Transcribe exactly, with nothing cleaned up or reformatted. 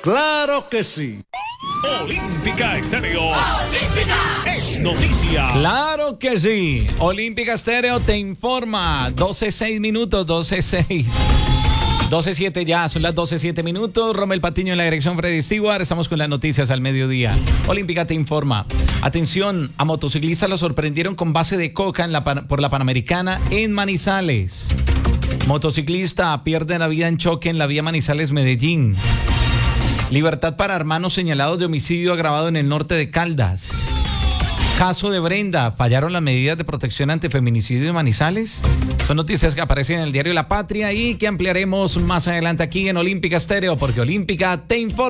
Claro que sí. Olímpica Estéreo. Olímpica es noticia. Claro que sí. Olímpica Estéreo te informa. doce seis minutos, doce seis. doce siete ya, son las doce siete minutos. Rommel Patiño en la dirección, Freddy Stewart. Estamos con las noticias al mediodía. Olímpica te informa. Atención, a motociclistas lo sorprendieron con base de coca en la, por la Panamericana en Manizales. Motociclista pierde la vida en choque en la vía Manizales-Medellín. Libertad para hermanos señalados de homicidio agravado en el norte de Caldas. Caso de Brenda, ¿fallaron las medidas de protección ante feminicidio en Manizales? Son noticias que aparecen en el diario La Patria y que ampliaremos más adelante aquí en Olímpica Estéreo, porque Olímpica te informa.